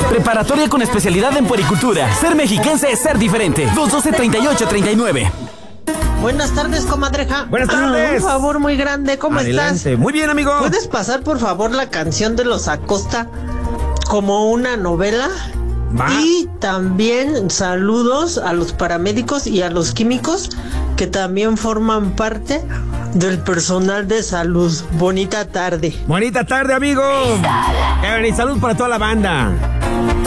Preparatoria con especialidad en puericultura. Ser mexiquense es ser diferente. 212-3839. Buenas tardes, comadreja. Buenas tardes. Un favor muy grande, ¿cómo Adelante. estás? Muy bien, amigo. ¿Puedes pasar, por favor, la canción de los Acosta como una novela? Va. Y también saludos a los paramédicos y a los químicos que también forman parte del personal de salud. Bonita tarde. Bonita tarde, amigo. Y salud para toda la banda.